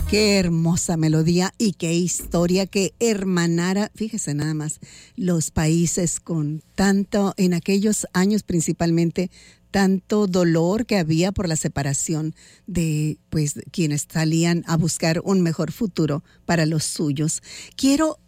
Qué hermosa melodía y qué historia que hermanara, fíjese nada más, los países con tanto, en aquellos años principalmente, tanto dolor que había por la separación de pues quienes salían a buscar un mejor futuro para los suyos. Quiero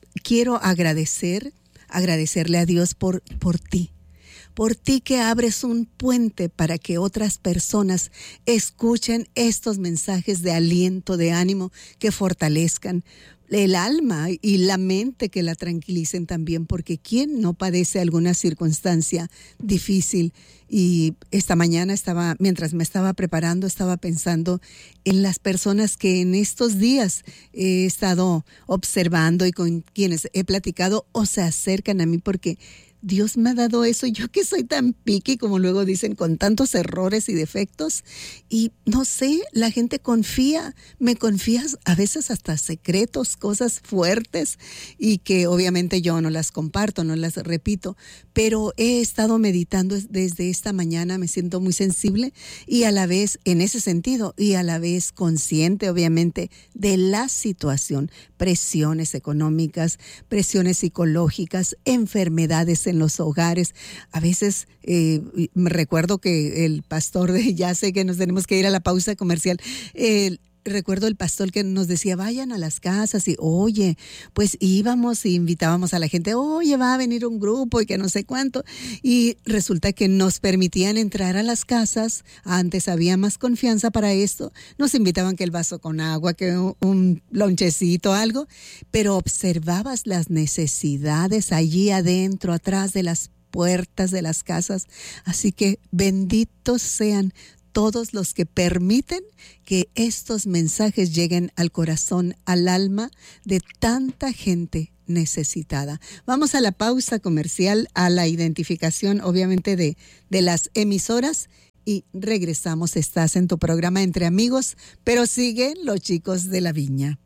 agradecerle a Dios por ti. Por ti que abres un puente para que otras personas escuchen estos mensajes de aliento, de ánimo, que fortalezcan el alma y la mente, que la tranquilicen también, porque ¿quién no padece alguna circunstancia difícil? Y esta mañana mientras me estaba preparando, estaba pensando en las personas que en estos días he estado observando y con quienes he platicado o se acercan a mí, porque Dios me ha dado eso, yo que soy tan picky, como luego dicen, con tantos errores y defectos, y no sé, la gente me confías a veces hasta secretos, cosas fuertes, y que obviamente yo no las comparto, no las repito, pero he estado meditando desde esta mañana, me siento muy sensible, y a la vez, en ese sentido, y a la vez consciente, obviamente, de la situación, presiones económicas, presiones psicológicas, enfermedades en los hogares. A veces me recuerdo que el pastor, ya sé que nos tenemos que ir a la pausa comercial, recuerdo el pastor que nos decía, vayan a las casas, y oye, pues íbamos y invitábamos a la gente, oye, va a venir un grupo y que no sé cuánto, y resulta que nos permitían entrar a las casas. Antes había más confianza para esto, nos invitaban que el vaso con agua, que un lonchecito, algo, pero observabas las necesidades allí adentro, atrás de las puertas de las casas. Así que benditos sean todos los que permiten que estos mensajes lleguen al corazón, al alma de tanta gente necesitada. Vamos a la pausa comercial, a la identificación obviamente de las emisoras, y regresamos. Estás en tu programa Entre Amigos, pero siguen los chicos de la viña.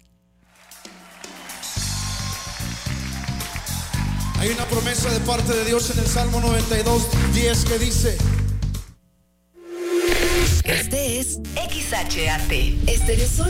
Hay una promesa de parte de Dios en el Salmo 92:10 que dice: Este es XHAT, Estéreo Sol